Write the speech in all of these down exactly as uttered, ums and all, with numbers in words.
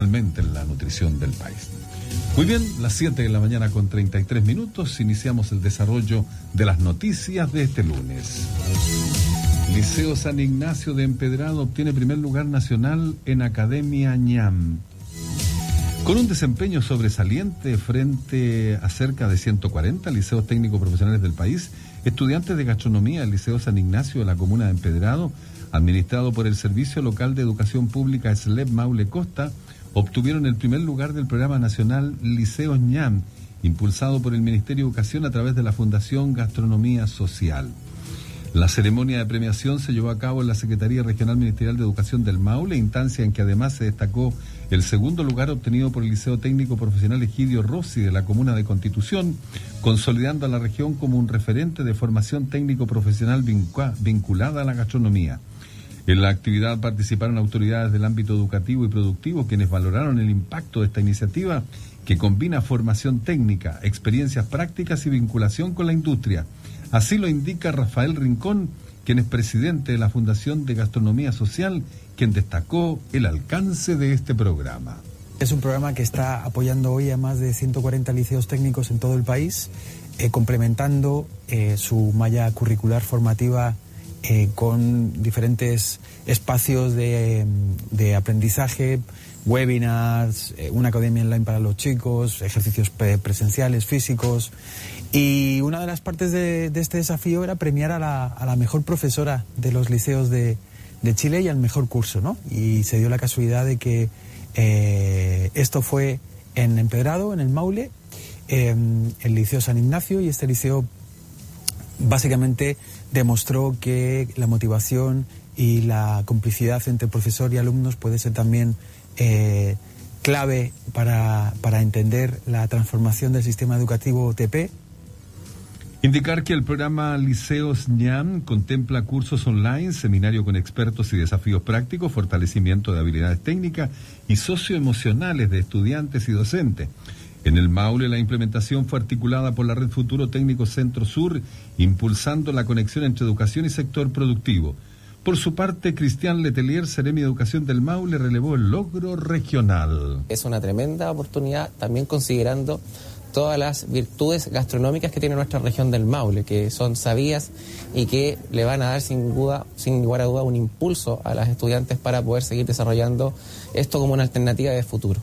principalmente en la nutrición del país. Muy bien, las siete de la mañana con treinta y tres minutos, iniciamos el desarrollo de las noticias de este lunes. Liceo San Ignacio de Empedrado obtiene primer lugar nacional en Academia ñam. Con un desempeño sobresaliente frente a cerca de ciento cuarenta liceos técnicos profesionales del país, estudiantes de gastronomía del Liceo San Ignacio de la comuna de Empedrado, administrado por el Servicio Local de Educación Pública S L E P Maule Costa, obtuvieron el primer lugar del programa nacional Liceos ñam, impulsado por el Ministerio de Educación a través de la Fundación Gastronomía Social. La ceremonia de premiación se llevó a cabo en la Secretaría Regional Ministerial de Educación del Maule, instancia en que además se destacó el segundo lugar obtenido por el Liceo Técnico Profesional Egidio Rossi de la comuna de Constitución, consolidando a la región como un referente de formación técnico-profesional vinculada a la gastronomía. En la actividad participaron autoridades del ámbito educativo y productivo, quienes valoraron el impacto de esta iniciativa que combina formación técnica, experiencias prácticas y vinculación con la industria. Así lo indica Rafael Rincón, quien es presidente de la Fundación de Gastronomía Social, quien destacó el alcance de este programa. Es un programa que está apoyando hoy a más de ciento cuarenta liceos técnicos en todo el país, eh, complementando eh, su malla curricular formativa eh, con diferentes espacios de, de aprendizaje, webinars, eh, una academia online para los chicos, ejercicios pre- presenciales, físicos. Y una de las partes de, de este desafío era premiar a la, a la mejor profesora de los liceos de, de Chile y al mejor curso, ¿no? Y se dio la casualidad de que eh, esto fue en Empedrado, en el Maule, eh, el Liceo San Ignacio, y este liceo básicamente demostró que la motivación y la complicidad entre profesor y alumnos puede ser también eh, clave para, para entender la transformación del sistema educativo T P. Indicar que el programa Liceos ñam contempla cursos online, seminario con expertos y desafíos prácticos, fortalecimiento de habilidades técnicas y socioemocionales de estudiantes y docentes. En el Maule la implementación fue articulada por la Red Futuro Técnico Centro Sur, impulsando la conexión entre educación y sector productivo. Por su parte, Cristian Letelier, Seremi de Educación del Maule, relevó el logro regional. Es una tremenda oportunidad, también considerando todas las virtudes gastronómicas que tiene nuestra región del Maule, que son sabidas y que le van a dar sin duda, sin lugar a duda, un impulso a las estudiantes para poder seguir desarrollando esto como una alternativa de futuro.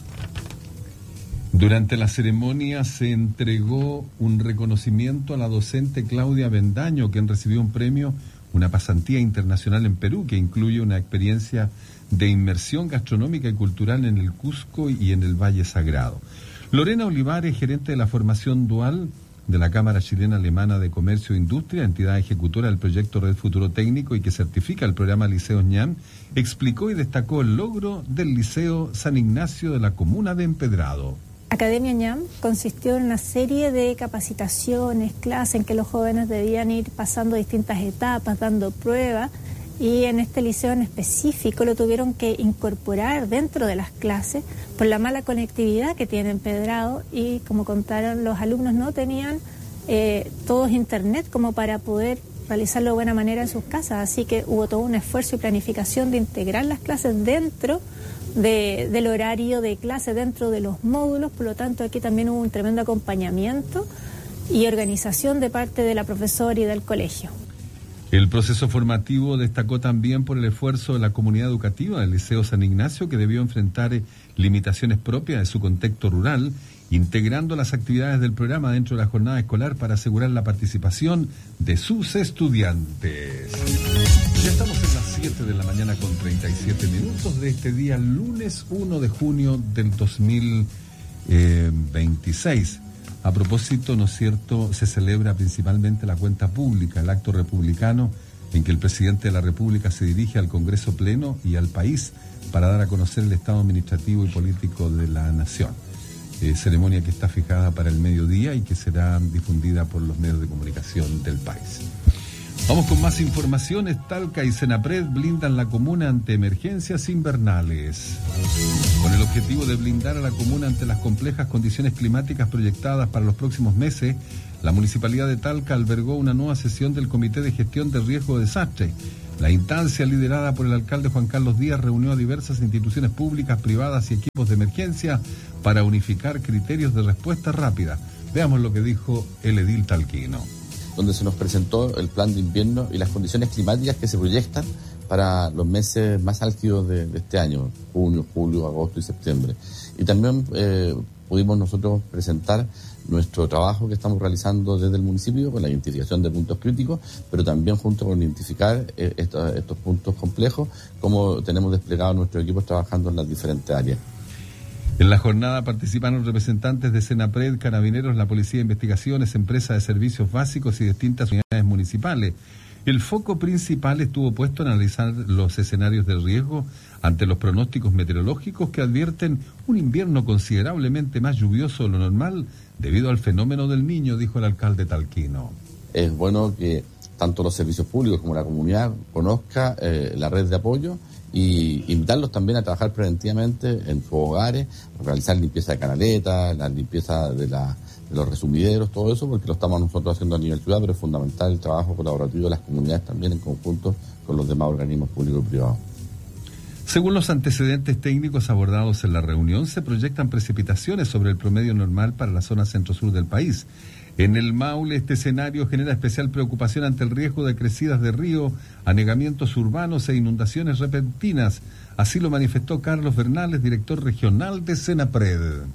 Durante la ceremonia se entregó un reconocimiento a la docente Claudia Bendaño, quien recibió un premio, una pasantía internacional en Perú, que incluye una experiencia de inmersión gastronómica y cultural en el Cusco y en el Valle Sagrado. Lorena Olivares, gerente de la formación dual de la Cámara Chilena Alemana de Comercio e Industria, entidad ejecutora del proyecto Red Futuro Técnico y que certifica el programa Liceos ñam, explicó y destacó el logro del Liceo San Ignacio de la comuna de Empedrado. Academia ñam consistió en una serie de capacitaciones, clases en que los jóvenes debían ir pasando distintas etapas, dando pruebas, y en este liceo en específico lo tuvieron que incorporar dentro de las clases por la mala conectividad que tiene Empedrado, y como contaron, los alumnos no tenían eh, todos internet como para poder realizarlo de buena manera en sus casas, así que hubo todo un esfuerzo y planificación de integrar las clases dentro de, del horario de clase, dentro de los módulos. Por lo tanto, aquí también hubo un tremendo acompañamiento y organización de parte de la profesora y del colegio. El proceso formativo destacó también por el esfuerzo de la comunidad educativa del Liceo San Ignacio, que debió enfrentar limitaciones propias de su contexto rural, integrando las actividades del programa dentro de la jornada escolar para asegurar la participación de sus estudiantes. Ya estamos en las siete de la mañana con treinta y siete minutos de este día, lunes uno de junio del dos mil veintiséis. A propósito, ¿no es cierto?, se celebra principalmente la cuenta pública, el acto republicano en que el presidente de la República se dirige al Congreso Pleno y al país para dar a conocer el estado administrativo y político de la nación. Eh, ceremonia que está fijada para el mediodía y que será difundida por los medios de comunicación del país. Vamos con más informaciones. Talca y Senapred blindan la comuna ante emergencias invernales. Con el objetivo de blindar a la comuna ante las complejas condiciones climáticas proyectadas para los próximos meses, la Municipalidad de Talca albergó una nueva sesión del Comité de Gestión de Riesgo de Desastre. La instancia, liderada por el alcalde Juan Carlos Díaz, reunió a diversas instituciones públicas, privadas y equipos de emergencia para unificar criterios de respuesta rápida. Veamos lo que dijo el edil talquino. Donde se nos presentó el plan de invierno y las condiciones climáticas que se proyectan para los meses más álgidos de, de este año, junio, julio, agosto y septiembre. Y también eh, pudimos nosotros presentar nuestro trabajo que estamos realizando desde el municipio con la identificación de puntos críticos, pero también junto con identificar eh, estos, estos puntos complejos, cómo tenemos desplegados nuestros equipos trabajando en las diferentes áreas. En la jornada participaron representantes de Senapred, Carabineros, la Policía de Investigaciones, Empresas de Servicios Básicos y distintas unidades municipales. El foco principal estuvo puesto en analizar los escenarios de riesgo ante los pronósticos meteorológicos que advierten un invierno considerablemente más lluvioso de lo normal debido al fenómeno del Niño, dijo el alcalde talquino. Es bueno que tanto los servicios públicos como la comunidad conozca eh, la red de apoyo y invitarlos también a trabajar preventivamente en sus hogares, realizar limpieza de canaletas, la limpieza de, la, de los resumideros, todo eso, porque lo estamos nosotros haciendo a nivel ciudad, pero es fundamental el trabajo colaborativo de las comunidades también en conjunto con los demás organismos públicos y privados. Según los antecedentes técnicos abordados en la reunión, se proyectan precipitaciones sobre el promedio normal para la zona centro-sur del país. En el Maule, este escenario genera especial preocupación ante el riesgo de crecidas de río, anegamientos urbanos e inundaciones repentinas. Así lo manifestó Carlos Bernales, director regional de Senapred.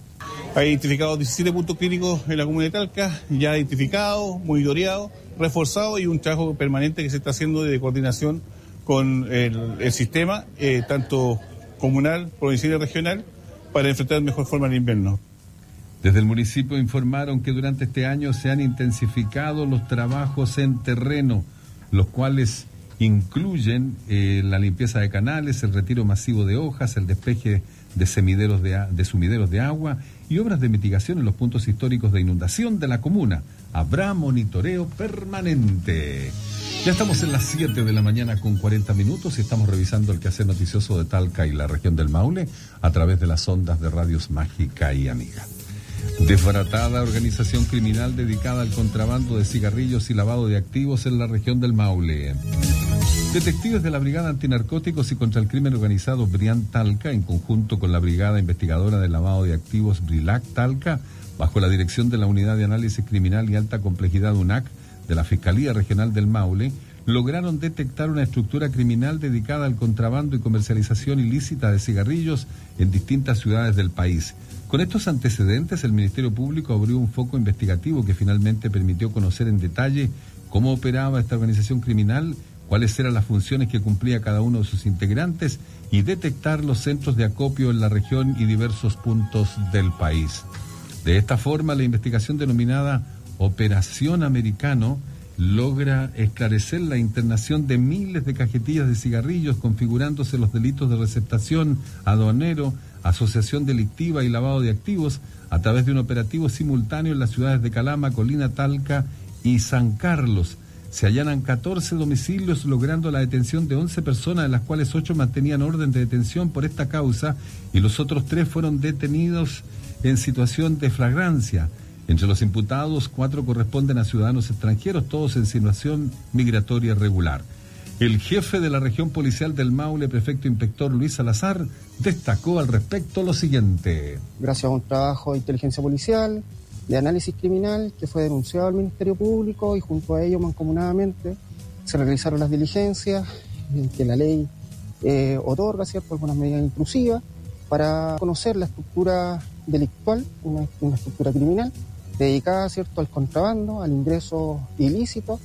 Ha identificado diecisiete puntos críticos en la comuna de Talca, ya identificados, monitoreados, reforzados y un trabajo permanente que se está haciendo de coordinación con el, el sistema, eh, tanto comunal, provincial y regional, para enfrentar de mejor forma el invierno. Desde el municipio informaron que durante este año se han intensificado los trabajos en terreno, los cuales incluyen eh, la limpieza de canales, el retiro masivo de hojas, el despeje de, semideros de, de sumideros de agua y obras de mitigación en los puntos históricos de inundación de la comuna. Habrá monitoreo permanente. Ya estamos en las siete de la mañana con cuarenta minutos y estamos revisando el quehacer noticioso de Talca y la región del Maule a través de las ondas de Radios Mágica y Amiga. Desbaratada organización criminal dedicada al contrabando de cigarrillos y lavado de activos en la región del Maule. Detectives de la Brigada Antinarcóticos y contra el Crimen Organizado Brian Talca, en conjunto con la Brigada Investigadora de Lavado de Activos Brilac Talca, bajo la dirección de la Unidad de Análisis Criminal y Alta Complejidad U N A C de la Fiscalía Regional del Maule, lograron detectar una estructura criminal dedicada al contrabando y comercialización ilícita de cigarrillos en distintas ciudades del país. Con estos antecedentes, el Ministerio Público abrió un foco investigativo que finalmente permitió conocer en detalle cómo operaba esta organización criminal, cuáles eran las funciones que cumplía cada uno de sus integrantes y detectar los centros de acopio en la región y diversos puntos del país. De esta forma, la investigación denominada Operación Americano logra esclarecer la internación de miles de cajetillas de cigarrillos, configurándose los delitos de receptación, aduanero, asociación delictiva y lavado de activos a través de un operativo simultáneo en las ciudades de Calama, Colina, Talca y San Carlos. Se allanan catorce domicilios, logrando la detención de once personas, de las cuales ocho mantenían orden de detención por esta causa y los otros tres fueron detenidos en situación de flagrancia. Entre los imputados, cuatro corresponden a ciudadanos extranjeros, todos en situación migratoria regular. El jefe de la región policial del Maule, prefecto inspector Luis Salazar, destacó al respecto lo siguiente. Gracias a un trabajo de inteligencia policial, de análisis criminal, que fue denunciado al Ministerio Público y junto a ello, mancomunadamente, se realizaron las diligencias que la ley eh, otorga, ¿cierto?, algunas medidas intrusivas para conocer la estructura delictual, una, una estructura criminal, dedicada, ¿cierto?, al contrabando, al ingreso ilícito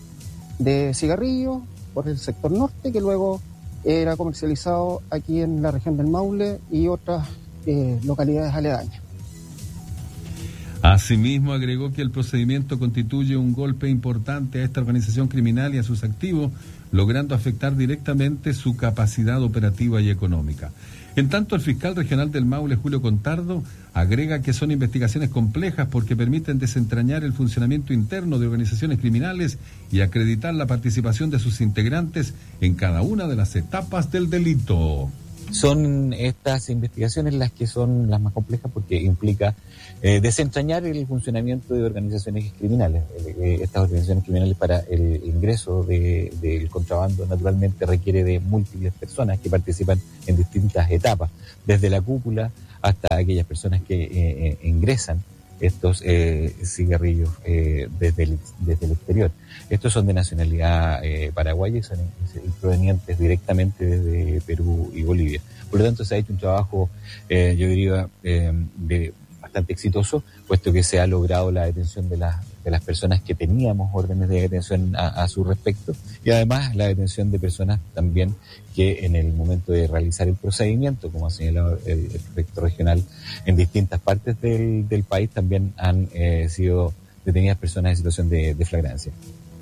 de cigarrillos por el sector norte, que luego era comercializado aquí en la región del Maule y otras eh, localidades aledañas. Asimismo, agregó que el procedimiento constituye un golpe importante a esta organización criminal y a sus activos, logrando afectar directamente su capacidad operativa y económica. En tanto, el fiscal regional del Maule, Julio Contardo, agrega que son investigaciones complejas porque permiten desentrañar el funcionamiento interno de organizaciones criminales y acreditar la participación de sus integrantes en cada una de las etapas del delito. Son estas investigaciones las que son las más complejas porque implica eh, desentrañar el funcionamiento de organizaciones criminales. Eh, estas organizaciones criminales, para el ingreso de, del contrabando, naturalmente requiere de múltiples personas que participan en distintas etapas, desde la cúpula hasta aquellas personas que eh, ingresan estos eh, cigarrillos eh, desde, el, desde el exterior. Estos son de nacionalidad eh, paraguaya y son y provenientes directamente desde Perú y Bolivia. Por lo tanto, se ha hecho un trabajo, eh, yo diría, eh, de, bastante exitoso, puesto que se ha logrado la detención de, la, de las personas que teníamos órdenes de detención a, a su respecto, y además la detención de personas también que en el momento de realizar el procedimiento, como ha señalado el, el prefecto regional, en distintas partes del, del país también han eh, sido detenidas personas en situación de, de flagrancia.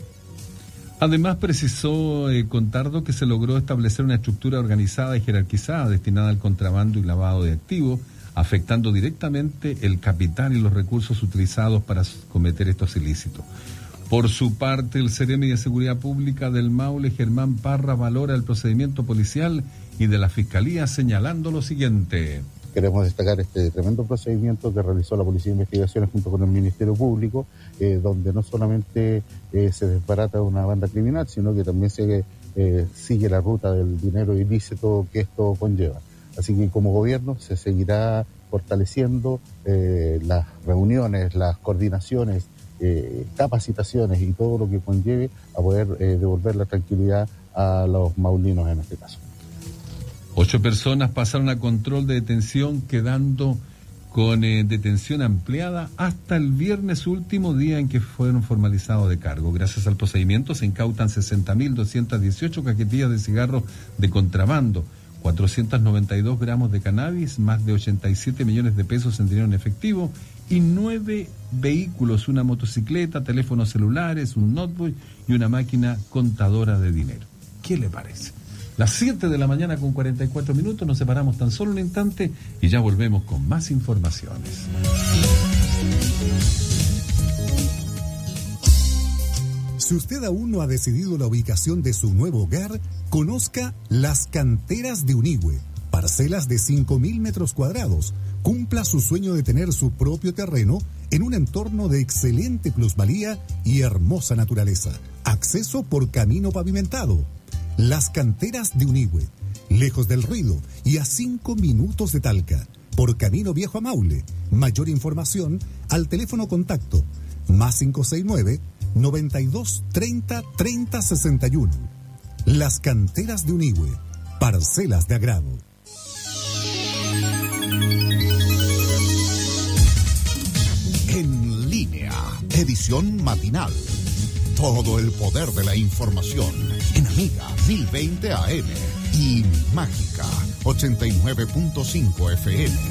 Además, precisó eh, Contardo que se logró establecer una estructura organizada y jerarquizada destinada al contrabando y lavado de activos, afectando directamente el capital y los recursos utilizados para cometer estos ilícitos. Por su parte, el Ceremi de Seguridad Pública del Maule, Germán Parra, valora el procedimiento policial y de la Fiscalía, señalando lo siguiente. Queremos destacar este tremendo procedimiento que realizó la Policía de Investigaciones junto con el Ministerio Público, eh, donde no solamente eh, se desbarata una banda criminal, sino que también se eh, sigue la ruta del dinero ilícito que esto conlleva. Así que como gobierno se seguirá fortaleciendo eh, las reuniones, las coordinaciones, eh, capacitaciones y todo lo que conlleve a poder eh, devolver la tranquilidad a los maulinos en este caso. Ocho personas pasaron a control de detención, quedando con eh, detención ampliada hasta el viernes, último día en que fueron formalizados de cargo. Gracias al procedimiento se incautan sesenta mil doscientas dieciocho cajetillas de cigarros de contrabando, cuatrocientos noventa y dos gramos de cannabis, más de ochenta y siete millones de pesos en dinero en efectivo y nueve vehículos, una motocicleta, teléfonos celulares, un notebook y una máquina contadora de dinero. ¿Qué le parece? Las siete de la mañana con cuarenta y cuatro minutos, nos separamos tan solo un instante y ya volvemos con más informaciones. Si usted aún no ha decidido la ubicación de su nuevo hogar, conozca Las Canteras de Unigüe, parcelas de cinco mil metros cuadrados. Cumpla su sueño de tener su propio terreno en un entorno de excelente plusvalía y hermosa naturaleza. Acceso por camino pavimentado. Las Canteras de Unigüe, lejos del ruido y a cinco minutos de Talca, por Camino Viejo a Maule. Mayor información al teléfono contacto más cinco seis nueve, noventa y dos, treinta, treinta, sesenta y uno. Las Canteras de Unigüe, parcelas de agrado. En línea, edición matinal. Todo el poder de la información en Amiga mil veinte A M y Mágica ochenta y nueve punto cinco F M.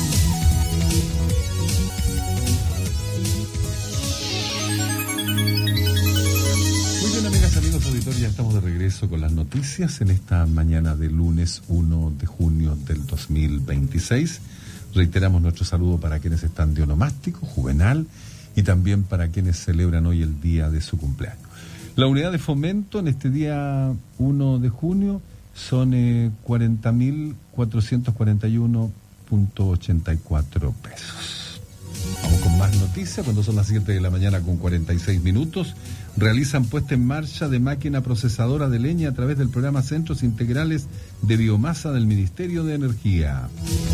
Muy bien, amigas, amigos auditores, ya estamos de regreso con las noticias en esta mañana de lunes uno de junio del dos mil veintiséis. Reiteramos nuestro saludo para quienes están de onomástico, juvenal, y también para quienes celebran hoy el día de su cumpleaños. La unidad de fomento en este día uno de junio son eh, cuarenta mil cuatrocientos cuarenta y uno punto ochenta y cuatro pesos. Vamos con más noticias cuando son las siete de la mañana con cuarenta y seis minutos. Realizan puesta en marcha de máquina procesadora de leña a través del programa Centros Integrales de Biomasa del Ministerio de Energía.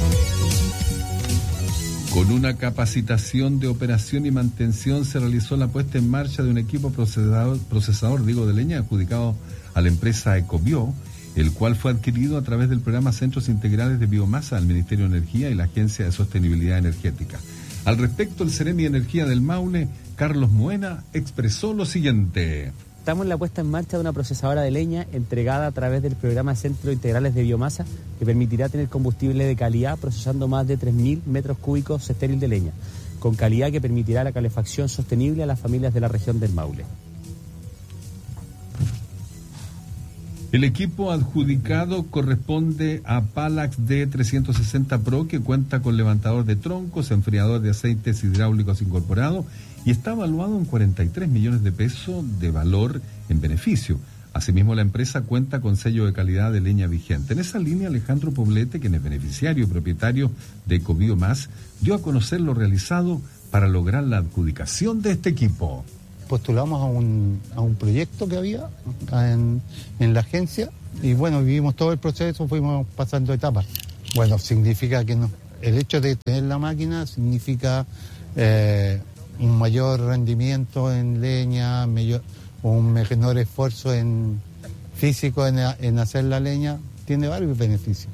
Con una capacitación de operación y mantención se realizó la puesta en marcha de un equipo procesador, procesador digo, de leña adjudicado a la empresa Ecobio, el cual fue adquirido a través del programa Centros Integrales de Biomasa del Ministerio de Energía y la Agencia de Sostenibilidad Energética. Al respecto, el Ceremi de Energía del Maule, Carlos Moena, expresó lo siguiente. Estamos en la puesta en marcha de una procesadora de leña entregada a través del programa Centros Integrales de Biomasa, que permitirá tener combustible de calidad procesando más de tres mil metros cúbicos estéril de leña, con calidad que permitirá la calefacción sostenible a las familias de la región del Maule. El equipo adjudicado corresponde a Palax D trescientos sesenta Pro, que cuenta con levantador de troncos, enfriador de aceites hidráulicos incorporado y está evaluado en cuarenta y tres millones de pesos de valor en beneficio. Asimismo, la empresa cuenta con sello de calidad de leña vigente. En esa línea, Alejandro Poblete, quien es beneficiario y propietario de Ecobiomás, dio a conocer lo realizado para lograr la adjudicación de este equipo. Postulamos a un, a un proyecto que había en, en la agencia y bueno, vivimos todo el proceso, fuimos pasando etapas. Bueno, significa que no, el hecho de tener la máquina significa eh, un mayor rendimiento en leña, mayor, un menor esfuerzo en físico en, en hacer la leña, tiene varios beneficios.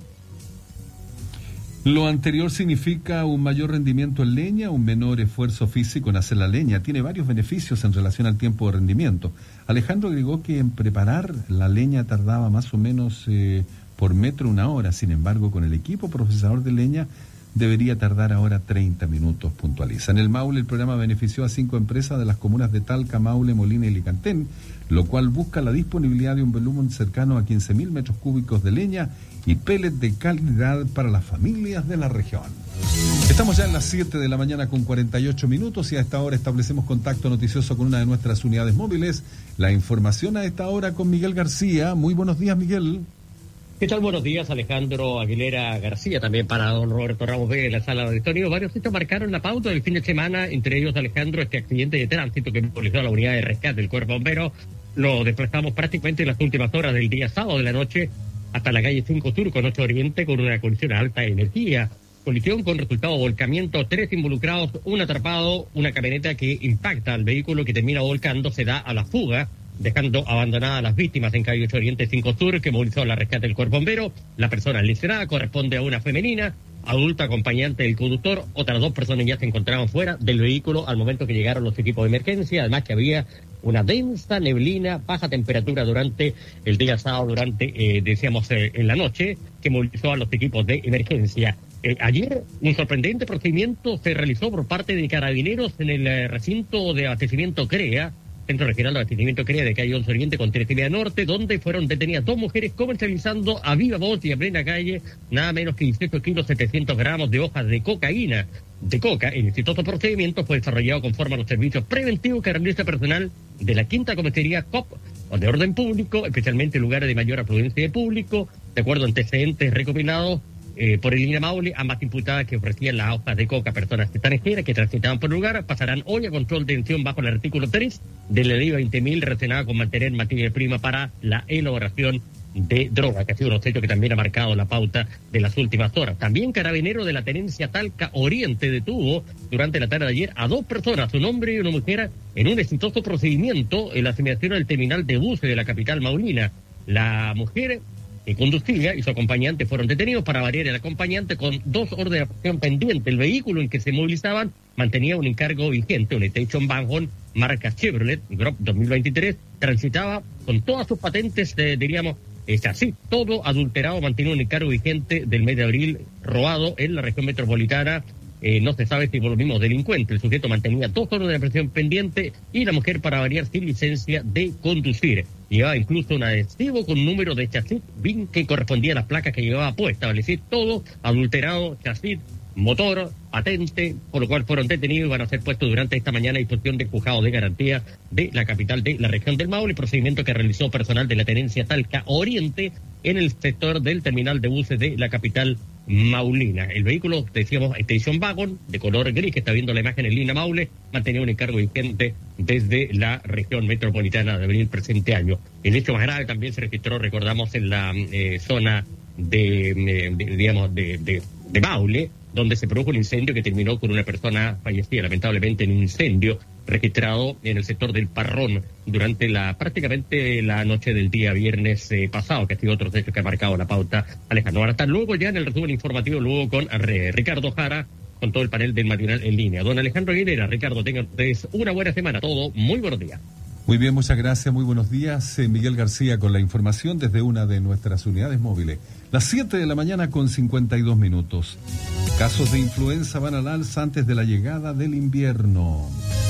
Lo anterior significa un mayor rendimiento en leña, un menor esfuerzo físico en hacer la leña. Tiene varios beneficios en relación al tiempo de rendimiento. Alejandro agregó que en preparar la leña tardaba más o menos eh, por metro una hora. Sin embargo, con el equipo procesador de leña debería tardar ahora treinta minutos, puntualiza. En el Maule, el programa benefició a cinco empresas de las comunas de Talca, Maule, Molina y Licantén, lo cual busca la disponibilidad de un volumen cercano a quince mil metros cúbicos de leña y pellet de calidad para las familias de la región. Estamos ya en las siete de la mañana con cuarenta y ocho minutos y a esta hora establecemos contacto noticioso con una de nuestras unidades móviles. La información a esta hora con Miguel García. Muy buenos días, Miguel. ¿Qué tal? Buenos días, Alejandro Aguilera García, también para don Roberto Ramos Vega en la sala de auditorio. Varios hechos marcaron la pauta del fin de semana, entre ellos, Alejandro, este accidente de tránsito que movilizó a la unidad de rescate del Cuerpo Bombero. Lo desplazamos prácticamente en las últimas horas del día sábado de la noche hasta la calle cinco Sur con ocho Oriente con una colisión a alta energía. Colisión con resultado de volcamiento, tres involucrados, un atrapado, una camioneta que impacta al vehículo que termina volcando, se da a la fuga, dejando abandonadas a las víctimas en calle ocho Oriente cinco Sur, que movilizó la rescate del Cuerpo Bombero. La persona lesionada corresponde a una femenina, adulta acompañante del conductor. Otras dos personas ya se encontraban fuera del vehículo al momento que llegaron los equipos de emergencia. Además que había una densa neblina, baja temperatura durante el día sábado, durante, eh, decíamos, eh, en la noche, que movilizó a los equipos de emergencia. Eh, ayer un sorprendente procedimiento se realizó por parte de carabineros en el eh, recinto de abastecimiento CREA, Centro Regional de Abastecimiento CREA de calle once Oriente con tres y media Norte, donde fueron detenidas dos mujeres comercializando a viva voz y a plena calle nada menos que dieciocho kilos setecientos gramos de hojas de cocaína. De coca, el exitoso procedimiento fue desarrollado conforme a los servicios preventivos que realiza personal de la quinta comisaría C O P o de orden público, especialmente en lugares de mayor afluencia de público, de acuerdo a antecedentes recopilados Eh, por el INA Maule. Ambas imputadas que ofrecían las hojas de coca a personas extranjeras que transitaban por el lugar pasarán hoy a control de detención bajo el artículo tres de la ley veinte mil relacionada con mantener materia prima para la elaboración de droga, que ha sido un hecho que también ha marcado la pauta de las últimas horas. También Carabinero de la Tenencia Talca Oriente detuvo durante la tarde de ayer a dos personas, un hombre y una mujer, en un exitoso procedimiento en la asignación del terminal de buses de la capital maulina. La mujer que conducía y su acompañante fueron detenidos. Para variar, el acompañante con dos órdenes de aprehensión pendientes. El vehículo en que se movilizaban mantenía un encargo vigente, un Station Wagon marca Chevrolet Grop dos mil veintitrés, transitaba con todas sus patentes, eh, diríamos, es así, todo adulterado, mantenía un encargo vigente del mes de abril, robado en la región metropolitana. Eh, no se sabe si por los mismos delincuentes. El sujeto mantenía dos órdenes de aprehensión pendiente y la mujer, para variar, sin licencia de conducir. Llevaba incluso un adhesivo con número de chasis B I N que correspondía a las placas que llevaba puestas. Es decir, todo adulterado, chasis, motor, patente, por lo cual fueron detenidos y van a ser puestos durante esta mañana a disposición del juzgado de garantía de la capital de la región del Maule. El procedimiento que realizó personal de la Tenencia Talca Oriente en el sector del terminal de buses de la capital maulina. El vehículo, decíamos, Station Wagon, de color gris, que está viendo la imagen en Lina Maule, mantenía un encargo vigente desde la región metropolitana de abril presente año. El hecho más grave también se registró, recordamos, en la eh, zona de, eh, de digamos, de, de, de Maule, donde se produjo un incendio que terminó con una persona fallecida, lamentablemente, en un incendio registrado en el sector del Parrón durante la prácticamente la noche del día viernes eh, pasado, que ha sido otro hecho que ha marcado la pauta, Alejandro. Ahora está luego ya en el resumen informativo, luego con eh, Ricardo Jara, con todo el panel del matinal en línea. Don Alejandro Aguilera, Ricardo, tengan ustedes una buena semana, todo, muy buenos días. Muy bien, muchas gracias, muy buenos días. Eh, Miguel García con la información desde una de nuestras unidades móviles. Las siete de la mañana con cincuenta y dos minutos. Casos de influenza van al alza antes de la llegada del invierno.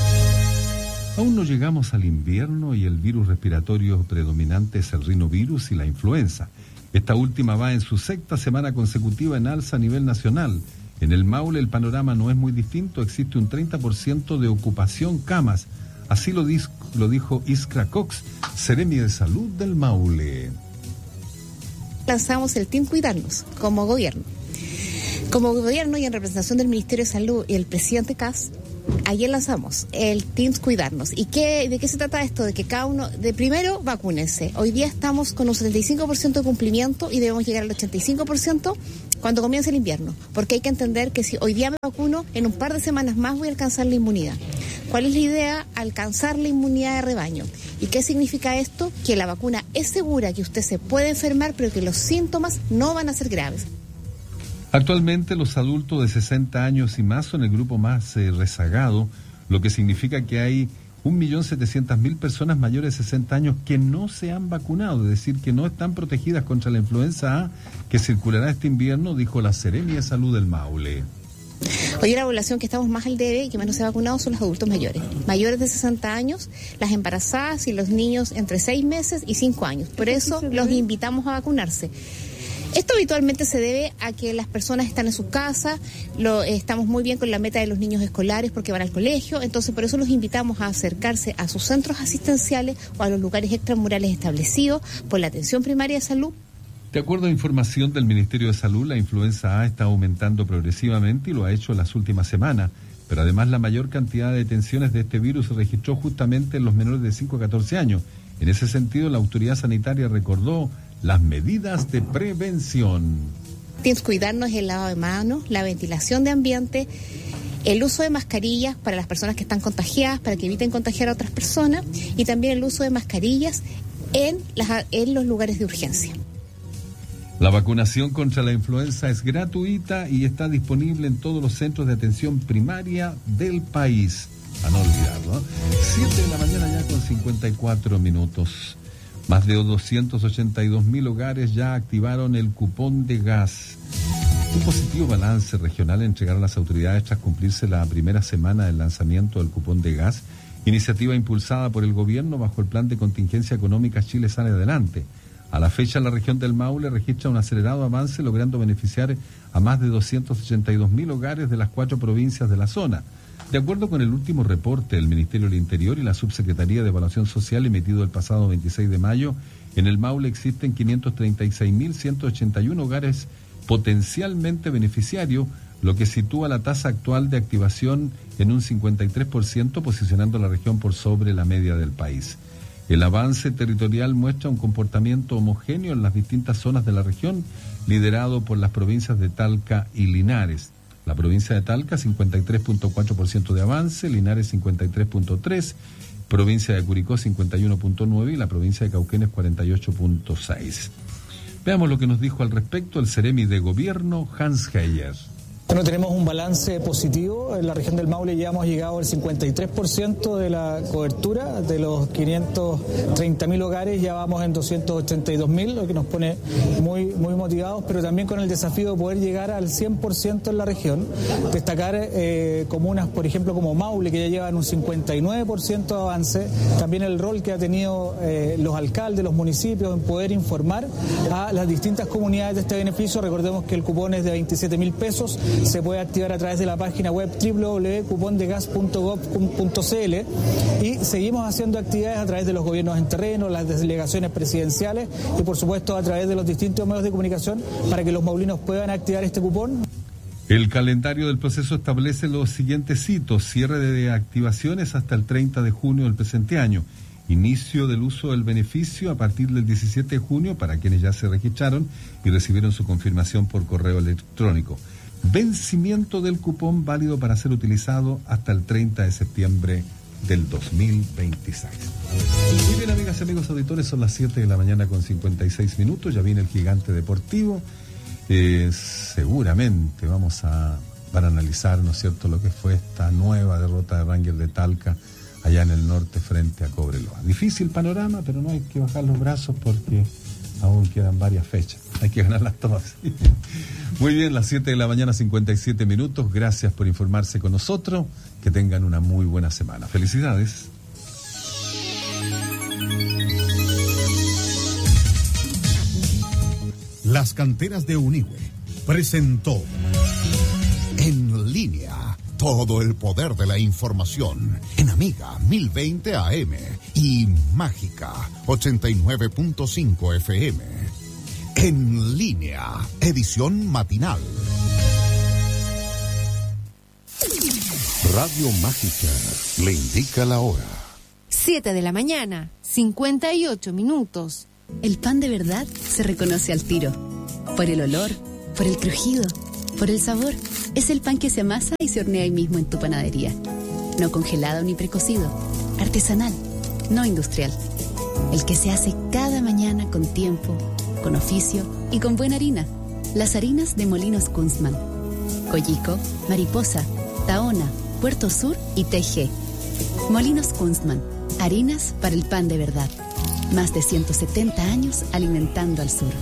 Aún no llegamos al invierno y el virus respiratorio predominante es el rinovirus y la influenza. Esta última va en su sexta semana consecutiva en alza a nivel nacional. En el Maule el panorama no es muy distinto, existe un treinta por ciento de ocupación camas. Así lo, dis- lo dijo Iskra Cox, Seremi de Salud del Maule. Lanzamos el Team Cuidarnos como gobierno. Como gobierno y en representación del Ministerio de Salud y el presidente Kast, ayer lanzamos el Team Cuidarnos. ¿Y qué, de qué se trata esto? De que cada uno, de primero, vacúnense. Hoy día estamos con un setenta y cinco por ciento de cumplimiento y debemos llegar al ochenta y cinco por ciento cuando comience el invierno. Porque hay que entender que si hoy día me vacuno, en un par de semanas más voy a alcanzar la inmunidad. ¿Cuál es la idea? Alcanzar la inmunidad de rebaño. ¿Y qué significa esto? Que la vacuna es segura, que usted se puede enfermar, pero que los síntomas no van a ser graves. Actualmente los adultos de sesenta años y más son el grupo más eh, rezagado, lo que significa que hay un millón setecientas mil personas mayores de sesenta años que no se han vacunado, es decir, que no están protegidas contra la influenza A que circulará este invierno, dijo la Seremi de Salud del Maule. Hoy la población que estamos más al debe y que menos se ha vacunado son los adultos mayores. Mayores de sesenta años, las embarazadas y los niños entre seis meses y cinco años. Por eso los invitamos a vacunarse. Esto habitualmente se debe a que las personas están en sus casas, lo, eh, estamos muy bien con la meta de los niños escolares porque van al colegio, entonces por eso los invitamos a acercarse a sus centros asistenciales o a los lugares extramurales establecidos por la atención primaria de salud. De acuerdo a información del Ministerio de Salud, la influenza A está aumentando progresivamente y lo ha hecho en las últimas semanas, pero además la mayor cantidad de detenciones de este virus se registró justamente en los menores de cinco a catorce años. En ese sentido, la autoridad sanitaria recordó las medidas de prevención. Tienes que cuidarnos el lavado de manos, la ventilación de ambiente, el uso de mascarillas para las personas que están contagiadas, para que eviten contagiar a otras personas, y también el uso de mascarillas en, las, en los lugares de urgencia. La vacunación contra la influenza es gratuita y está disponible en todos los centros de atención primaria del país. A no olvidarlo. siete de la mañana ya con cincuenta y cuatro minutos. Más de doscientos ochenta y dos mil hogares ya activaron el cupón de gas. Un positivo balance regional entregaron las autoridades tras cumplirse la primera semana del lanzamiento del cupón de gas, iniciativa impulsada por el gobierno bajo el plan de contingencia económica Chile Sale Adelante. A la fecha, la región del Maule registra un acelerado avance, logrando beneficiar a más de doscientos ochenta y dos mil hogares de las cuatro provincias de la zona. De acuerdo con el último reporte del Ministerio del Interior y la Subsecretaría de Evaluación Social emitido el pasado veintiséis de mayo, en el Maule existen quinientos treinta y seis mil ciento ochenta y uno hogares potencialmente beneficiarios, lo que sitúa la tasa actual de activación en un cincuenta y tres por ciento, posicionando a la región por sobre la media del país. El avance territorial muestra un comportamiento homogéneo en las distintas zonas de la región, liderado por las provincias de Talca y Linares. La provincia de Talca, cincuenta y tres punto cuatro por ciento de avance, Linares cincuenta y tres punto tres por ciento, provincia de Curicó cincuenta y uno punto nueve por ciento y la provincia de Cauquenes cuarenta y ocho punto seis por ciento. Veamos lo que nos dijo al respecto el Seremi de Gobierno, Hans Heyer. Bueno, tenemos un balance positivo. En la región del Maule ya hemos llegado al cincuenta y tres por ciento de la cobertura. De los quinientos treinta mil hogares ya vamos en doscientos ochenta y dos mil, lo que nos pone muy, muy motivados, pero también con el desafío de poder llegar al cien por ciento en la región. Destacar eh, comunas, por ejemplo, como Maule, que ya llevan un cincuenta y nueve por ciento de avance. También el rol que ha tenido eh, los alcaldes, los municipios, en poder informar a las distintas comunidades de este beneficio. Recordemos que el cupón es de veintisiete mil pesos. Se puede activar a través de la página web doble u doble u doble u punto cupón de gas punto gob punto c l y seguimos haciendo actividades a través de los gobiernos en terreno, las delegaciones presidenciales y por supuesto a través de los distintos medios de comunicación para que los maulinos puedan activar este cupón. El calendario del proceso establece los siguientes hitos: cierre de activaciones hasta el treinta de junio del presente año, inicio del uso del beneficio a partir del diecisiete de junio para quienes ya se registraron y recibieron su confirmación por correo electrónico. Vencimiento del cupón válido para ser utilizado hasta el treinta de septiembre del dos mil veintiséis. Muy bien, amigas y amigos auditores, son las siete de la mañana con cincuenta y seis minutos, ya viene el gigante deportivo. Eh, seguramente vamos a, para analizar, ¿no es cierto?, lo que fue esta nueva derrota de Rangers de Talca allá en el norte frente a Cobreloa. Difícil panorama, pero no hay que bajar los brazos porque aún quedan varias fechas. Hay que ganarlas todas. Muy bien, las siete de la mañana, cincuenta y siete minutos. Gracias por informarse con nosotros. Que tengan una muy buena semana. Felicidades. Las canteras de Unigüe presentó En Línea Todo el poder de la información en Amiga mil veinte A M y Mágica ochenta y nueve punto cinco F M. En línea, edición matinal. Radio Mágica le indica la hora. siete de la mañana, cincuenta y ocho minutos. El pan de verdad se reconoce al tiro. Por el olor, por el crujido, por el sabor. Es el pan que se amasa y se hornea ahí mismo en tu panadería. No congelado ni precocido. Artesanal, no industrial. El que se hace cada mañana con tiempo, con oficio y con buena harina. Las harinas de Molinos Kunstmann. Collico, Mariposa, Tahona, Puerto Sur y T G. Molinos Kunstmann. Harinas para el pan de verdad. Más de ciento setenta años alimentando al sur.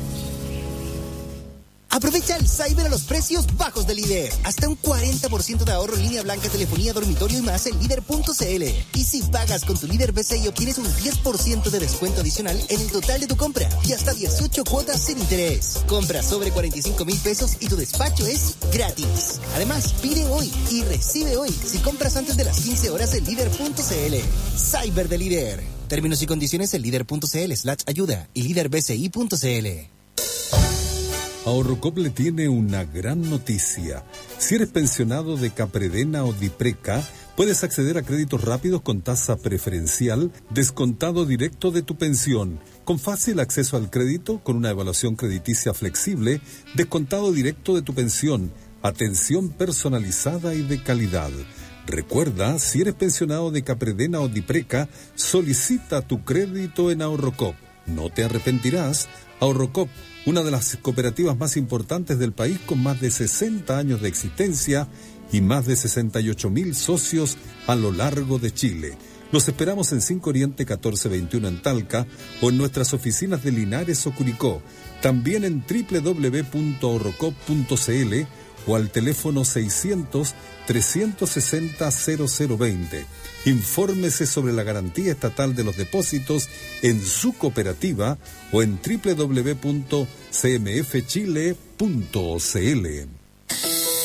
Aprovecha el Cyber a los precios bajos de Líder. Hasta un cuarenta por ciento de ahorro en línea blanca, telefonía, dormitorio y más en líder punto c l. Y si pagas con tu Líder B C I obtienes un diez por ciento de descuento adicional en el total de tu compra y hasta dieciocho cuotas sin interés. Compra sobre cuarenta y cinco mil pesos y tu despacho es gratis. Además, pide hoy y recibe hoy si compras antes de las quince horas en líder punto c l. Cyber de Líder. Términos y condiciones en líder punto c l slash ayuda y líder b c i punto c l. Ahorrocop le tiene una gran noticia. Si eres pensionado de Capredena o Dipreca, puedes acceder a créditos rápidos con tasa preferencial, descontado directo de tu pensión, con fácil acceso al crédito, con una evaluación crediticia flexible, descontado directo de tu pensión, atención personalizada y de calidad. Recuerda, si eres pensionado de Capredena o Dipreca, solicita tu crédito en Ahorrocop. No te arrepentirás. Ahorrocop, una de las cooperativas más importantes del país con más de sesenta años de existencia y más de sesenta y ocho mil socios a lo largo de Chile. Los esperamos en cinco Oriente catorce veintiuno en Talca o en nuestras oficinas de Linares o Curicó. También en doble u doble u doble u punto ahorrocop punto c l o al teléfono seiscientos, trescientos sesenta, cero cero veinte. Infórmese sobre la garantía estatal de los depósitos en su cooperativa o en doble u doble u doble u punto c m f chile punto c l.